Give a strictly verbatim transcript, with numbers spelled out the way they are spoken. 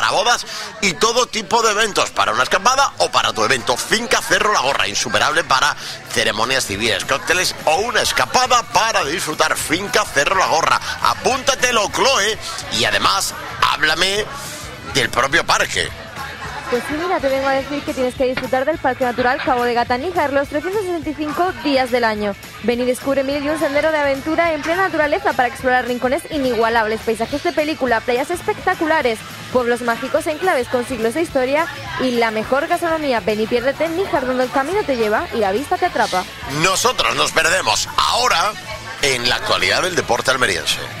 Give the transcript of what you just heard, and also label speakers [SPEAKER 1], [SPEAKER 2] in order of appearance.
[SPEAKER 1] para bodas y todo tipo de eventos, para una escapada o para tu evento. Finca Cerro La Gorra, insuperable para ceremonias civiles, cócteles o una escapada para disfrutar. Finca Cerro La Gorra, apúntatelo, Chloe, y además háblame del propio parque.
[SPEAKER 2] Pues sí, mira, te vengo a decir que tienes que disfrutar del Parque Natural Cabo de Gata Níjar los trescientos sesenta y cinco días del año. Ven y descubre mil y un sendero de aventura en plena naturaleza para explorar rincones inigualables, paisajes de película, playas espectaculares, pueblos mágicos, enclaves con siglos de historia y la mejor gastronomía. Ven y piérdete en Níjar, donde el camino te lleva y la vista te atrapa.
[SPEAKER 1] Nosotros nos perdemos ahora en la actualidad del deporte almeriense.